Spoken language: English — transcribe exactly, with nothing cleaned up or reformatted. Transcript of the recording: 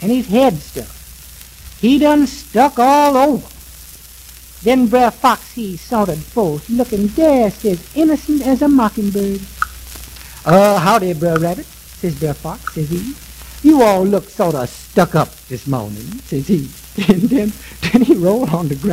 and his head stuck. He done stuck all over. Then Brer Fox, he sauntered forth, looking just as innocent as a mockingbird. Uh, howdy, Brer Rabbit, says Brer Fox, says he. You all look sort of stuck up this morning, says he. And then, then he rolled on the ground.